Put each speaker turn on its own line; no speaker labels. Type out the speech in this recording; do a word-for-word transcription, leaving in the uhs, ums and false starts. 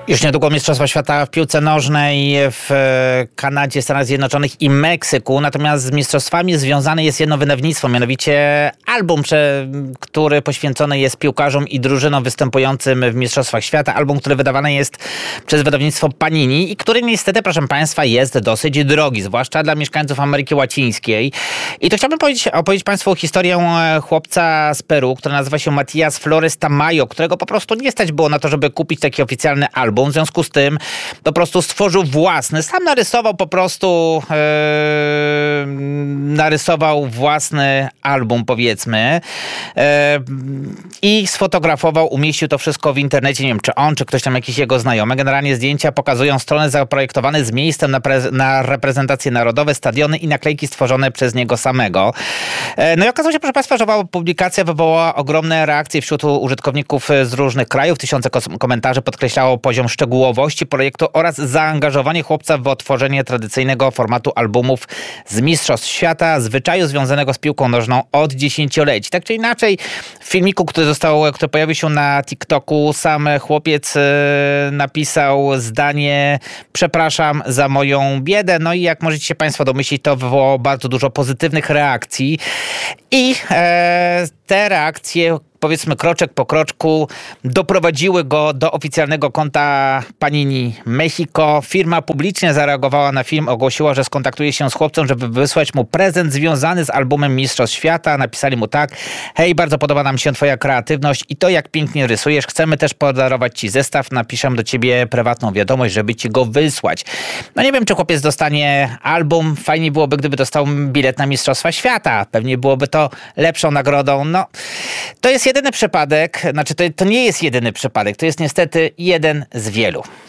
Już niedługo Mistrzostwa Świata w piłce nożnej w Kanadzie, Stanach Zjednoczonych i Meksyku. Natomiast z mistrzostwami związane jest jedno wydawnictwo, mianowicie album, który poświęcony jest piłkarzom i drużynom występującym w Mistrzostwach Świata. Album, który wydawany jest przez wydawnictwo Panini i który niestety, proszę Państwa, jest dosyć drogi, zwłaszcza dla mieszkańców Ameryki Łacińskiej. I to chciałbym powiedzieć, opowiedzieć Państwu historię chłopca z Peru, który nazywa się Matias Flores Tamayo, którego po prostu nie stać było na to, żeby kupić taki oficjalny album. W związku z tym po prostu stworzył własny. Sam narysował po prostu e, narysował własny album, powiedzmy, e, i sfotografował, umieścił to wszystko w internecie. Nie wiem, czy on, czy ktoś tam jakiś jego znajomy. Generalnie zdjęcia pokazują strony zaprojektowane z miejscem na, pre, na reprezentacje narodowe, stadiony i naklejki stworzone przez niego samego. E, no i okazało się, proszę Państwa, że publikacja wywołała ogromne reakcje wśród użytkowników z różnych krajów. Tysiące komentarzy podkreślało poziom szczegółowości projektu oraz zaangażowanie chłopca w otworzenie tradycyjnego formatu albumów z Mistrzostw Świata, zwyczaju związanego z piłką nożną od dziesięcioleci. Tak czy inaczej, w filmiku, który został, który pojawił się na TikToku, sam chłopiec napisał zdanie: przepraszam za moją biedę. No i jak możecie się Państwo domyślić, to wywołało bardzo dużo pozytywnych reakcji. I e, te reakcje, powiedzmy kroczek po kroczku, doprowadziły go do oficjalnego konta Panini Mexico. Firma publicznie zareagowała na film, ogłosiła, że skontaktuje się z chłopcem, żeby wysłać mu prezent związany z albumem Mistrzostw Świata. Napisali mu tak: hej, bardzo podoba nam się twoja kreatywność i to, jak pięknie rysujesz. Chcemy też podarować ci zestaw. Napiszemy do ciebie prywatną wiadomość, żeby ci go wysłać. No nie wiem, czy chłopiec dostanie album. Fajnie byłoby, gdyby dostał bilet na Mistrzostwa Świata. Pewnie byłoby to lepszą nagrodą. No, to jest jedyny przypadek, znaczy to, to nie jest jedyny przypadek, to jest niestety jeden z wielu.